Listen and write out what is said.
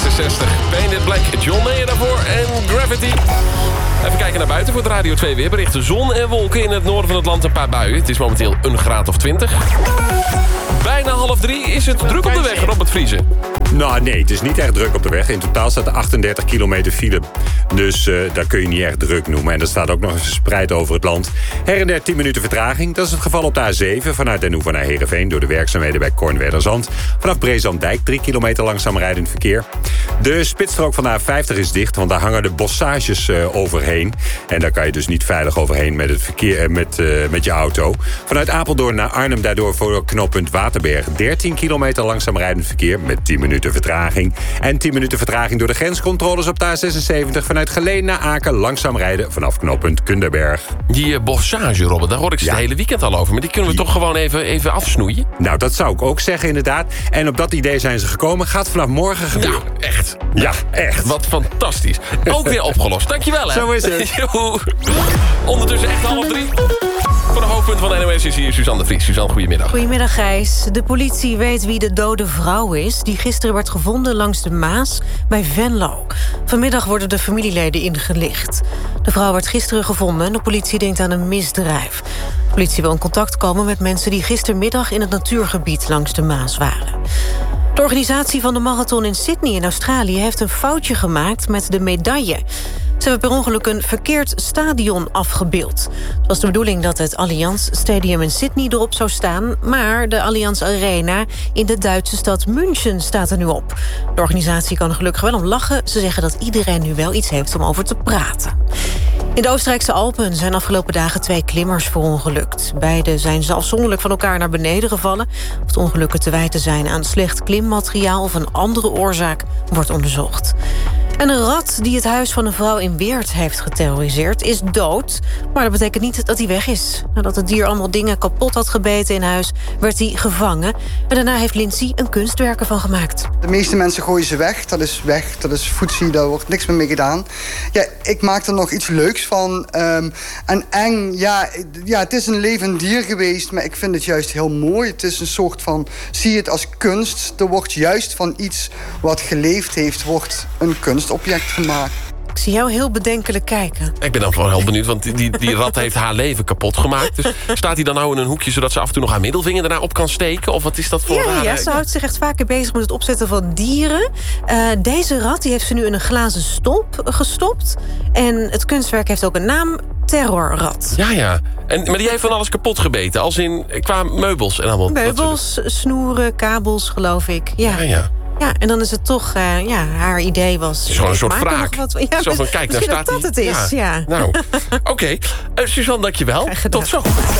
66. Painted Black, John Mayer daarvoor en Gravity. Even kijken naar buiten voor het Radio 2 weerbericht. Zon en wolken in het noorden van het land, een paar buien. Het is momenteel een graad of 20. Bijna 2:30 is het druk op de weg, Robert Vriezen. Nou nee, het is niet echt druk op de weg. In totaal staat er 38 kilometer file. Dus daar kun je niet echt druk noemen. En dat staat ook nog eens verspreid over het land. Her en der 10 minuten vertraging. Dat is het geval op de A7 vanuit Den Hoever naar Heerenveen... door de werkzaamheden bij Kornwerderzand. Vanaf Brezandijk 3 kilometer langzaam rijdend verkeer. De spitsstrook van de A50 is dicht, want daar hangen de bossages overheen. En daar kan je dus niet veilig overheen met het verkeer, met je auto. Vanuit Apeldoorn naar Arnhem daardoor voor knooppunt Waterberg 13 kilometer langzaam rijdend verkeer met 10 minuten vertraging. En 10 minuten vertraging door de grenscontroles op de A76 vanuit Geleen naar Aken langzaam rijden vanaf knooppunt Kunderberg. Die bossage, Robert, daar hoor ik ze het hele weekend al over. Maar die kunnen we toch gewoon even afsnoeien? Nou, dat zou ik ook zeggen inderdaad. En op dat idee zijn ze gekomen. Gaat vanaf morgen gebeuren. Ja, echt. Ja, echt. Wat fantastisch. Ook weer opgelost. Dankjewel, hè. Zo is het. Ondertussen echt 2:30. Voor de hoofdpunt van de NOS is hier Suzanne de Vries. Suzanne, goedemiddag. Goedemiddag, Gijs. De politie weet wie de dode vrouw is... die gisteren werd gevonden langs de Maas bij Venlo. Vanmiddag worden de familieleden ingelicht. De vrouw werd gisteren gevonden en de politie denkt aan een misdrijf. De politie wil in contact komen met mensen... die gistermiddag in het natuurgebied langs de Maas waren. De organisatie van de marathon in Sydney in Australië... heeft een foutje gemaakt met de medaille. Ze hebben per ongeluk een verkeerd stadion afgebeeld. Het was de bedoeling dat het Allianz Stadium in Sydney erop zou staan... maar de Allianz Arena in de Duitse stad München staat er nu op. De organisatie kan er gelukkig wel om lachen. Ze zeggen dat iedereen nu wel iets heeft om over te praten. In de Oostenrijkse Alpen zijn afgelopen dagen 2 klimmers verongelukt. Beide zijn ze afzonderlijk van elkaar naar beneden gevallen. Of de ongelukken te wijten zijn aan slecht klimmateriaal... of een andere oorzaak wordt onderzocht. En een rat die het huis van een vrouw in Weert heeft geterroriseerd is dood. Maar dat betekent niet dat hij weg is. Nadat het dier allemaal dingen kapot had gebeten in huis... werd hij gevangen. En daarna heeft Lindsay een kunstwerk ervan gemaakt. De meeste mensen gooien ze weg. Dat is weg, dat is foetsie, daar wordt niks meer mee gedaan. Ja, ik maak er nog iets leuks van. En eng, ja, het is een levend dier geweest... maar ik vind het juist heel mooi. Het is een soort van, zie het als kunst. Er wordt juist van iets wat geleefd heeft... wordt een kunstobject gemaakt. Ik zie jou heel bedenkelijk kijken. Ik ben dan wel heel benieuwd, want die rat heeft haar leven kapot gemaakt. Dus staat hij dan nou in een hoekje... zodat ze af en toe nog haar middelvinger daarna op kan steken? Of wat is dat voor Ja, ze houdt zich echt vaker bezig met het opzetten van dieren. Deze rat die heeft ze nu in een glazen stop gestopt. En het kunstwerk heeft ook een naam... Terrorrat. Ja. Maar die heeft van alles kapot gebeten. Als in, qua meubels en allemaal. Meubels, snoeren, kabels, geloof ik. Ja. Ja, en dan is het toch, haar idee was... Het is gewoon een soort wraak. Zo van, kijk, daar staat dat het is, ja. Nou, oké. Suzanne, dankjewel. Tot zo.